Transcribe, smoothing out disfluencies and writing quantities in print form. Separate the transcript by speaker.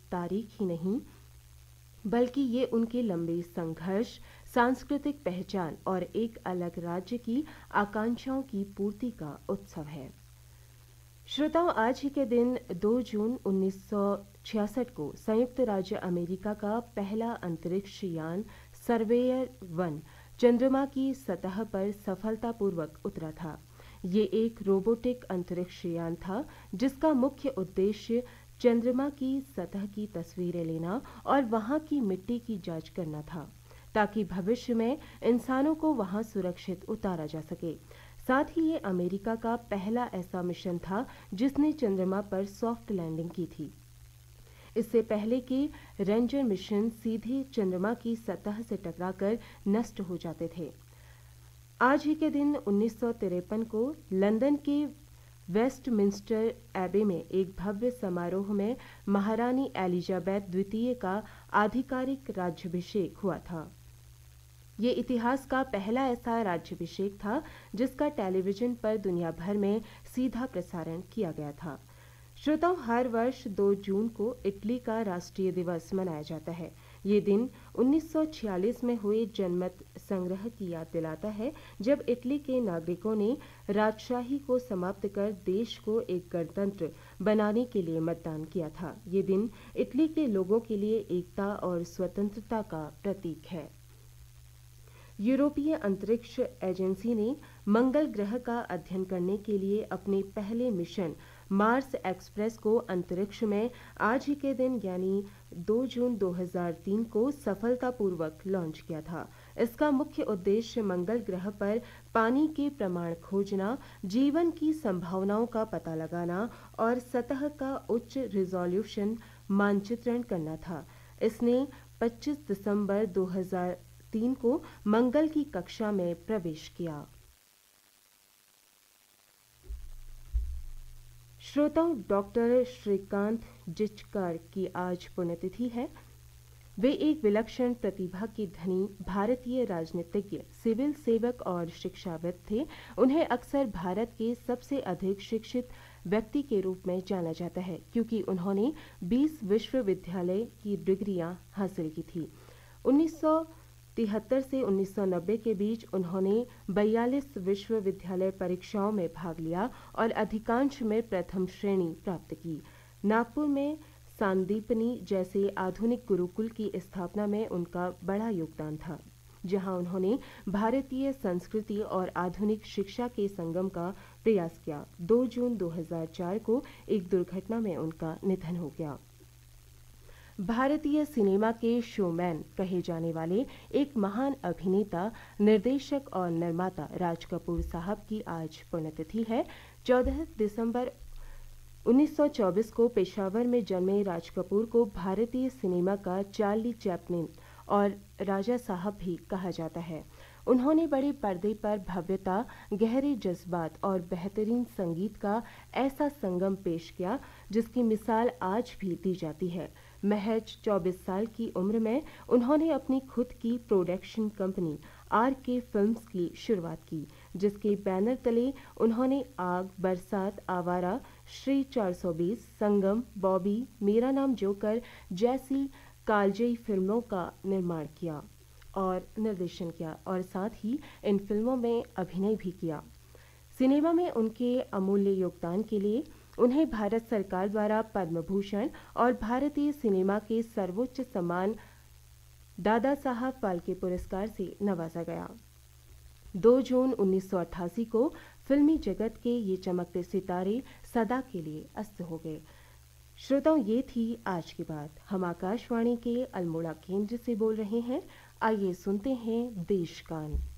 Speaker 1: तारीख ही नहीं, बल्कि ये उनके लंबे संघर्ष, सांस्कृतिक पहचान और एक अलग राज्य की आकांक्षाओं की पूर्ति का उत्सव है। श्रोताओं, आज ही के दिन 2 जून 1966 को संयुक्त राज्य अमेरिका का पहला अंतरिक्ष यान सर्वेयर 1 चंद्रमा की सतह पर सफलतापूर्वक उतरा था। ये एक रोबोटिक अंतरिक्ष यान था जिसका मुख्य उद्देश्य चंद्रमा की सतह की तस्वीरें लेना और वहां की मिट्टी की जांच करना था, ताकि भविष्य में इंसानों को वहां सुरक्षित उतारा जा सके। साथ ही ये अमेरिका का पहला ऐसा मिशन था जिसने चंद्रमा पर सॉफ्ट लैंडिंग की थी। इससे पहले के रेंजर मिशन सीधे चंद्रमा की सतह से टकराकर नष्ट हो जाते थे। आज ही के दिन 1953 को लंदन के वेस्टमिंस्टर एबे में एक भव्य समारोह में महारानी एलिजाबेथ द्वितीय का आधिकारिक राज्याभिषेक हुआ था। ये इतिहास का पहला ऐसा राज्याभिषेक था जिसका टेलीविजन पर दुनिया भर में सीधा प्रसारण किया गया था। श्रोताओं, हर वर्ष 2 जून को इटली का राष्ट्रीय दिवस मनाया जाता है। ये दिन 1946 में हुए जनमत संग्रह की याद दिलाता है, जब इटली के नागरिकों ने राजशाही को समाप्त कर देश को एक गणतंत्र बनाने के लिए मतदान किया था। ये दिन इटली के लोगों के लिए एकता और स्वतंत्रता का प्रतीक है। यूरोपीय अंतरिक्ष एजेंसी ने मंगल ग्रह का अध्ययन करने के लिए अपने पहले मिशन मार्स एक्सप्रेस को अंतरिक्ष में आज ही के दिन यानी 2 जून 2003 को सफलतापूर्वक लॉन्च किया था। इसका मुख्य उद्देश्य मंगल ग्रह पर पानी के प्रमाण खोजना, जीवन की संभावनाओं का पता लगाना और सतह का उच्च रिजोल्यूशन मानचित्रण करना था। इसने 25 दिसंबर 2003 को मंगल की कक्षा में प्रवेश किया। श्रोताओं, डॉक्टर श्रीकांत जिचकर की आज पुण्यतिथि है। वे एक विलक्षण प्रतिभा के धनी भारतीय राजनीतिज्ञ, सिविल सेवक और शिक्षाविद थे। उन्हें अक्सर भारत के सबसे अधिक शिक्षित व्यक्ति के रूप में जाना जाता है, क्योंकि उन्होंने 20 विश्वविद्यालय की डिग्रियां हासिल की थी। 1973 से 1990 के बीच उन्होंने 42 विश्वविद्यालय परीक्षाओं में भाग लिया और अधिकांश में प्रथम श्रेणी प्राप्त की। नागपुर में सांदीपनी जैसे आधुनिक गुरुकुल की स्थापना में उनका बड़ा योगदान था, जहां उन्होंने भारतीय संस्कृति और आधुनिक शिक्षा के संगम का प्रयास किया। 2 जून 2004 को एक दुर्घटना में उनका निधन हो गया। भारतीय सिनेमा के शोमैन कहे जाने वाले एक महान अभिनेता, निर्देशक और निर्माता राज कपूर साहब की आज पुण्यतिथि है। 14 दिसंबर 1924 को पेशावर में जन्मे राज कपूर को भारतीय सिनेमा का चार्ली चैपलिन और राजा साहब भी कहा जाता है। उन्होंने बड़े पर्दे पर भव्यता, गहरे जज्बात और बेहतरीन संगीत का ऐसा संगम पेश किया जिसकी मिसाल आज भी दी जाती है। महज 24 साल की उम्र में उन्होंने अपनी खुद की प्रोडक्शन कंपनी RK फिल्म्स की शुरुआत की, जिसके बैनर तले उन्होंने आग, बरसात, आवारा, श्री 420, संगम, बॉबी, मेरा नाम जोकर जैसी कालजयी फिल्मों का निर्माण किया और निर्देशन किया, और साथ ही इन फिल्मों में अभिनय भी किया। सिनेमा में उनके अमूल्य योगदान के लिए उन्हें भारत सरकार द्वारा पद्म भूषण और भारतीय सिनेमा के सर्वोच्च सम्मान दादा साहब फाल्के पुरस्कार से नवाजा गया। 2 जून 1988 को फिल्मी जगत के ये चमकते सितारे सदा के लिए अस्त हो गए। श्रोताओं, ये थी आज की बात। हम आकाशवाणी के अल्मोड़ा केंद्र से बोल रहे हैं। आइए सुनते हैं देश गान।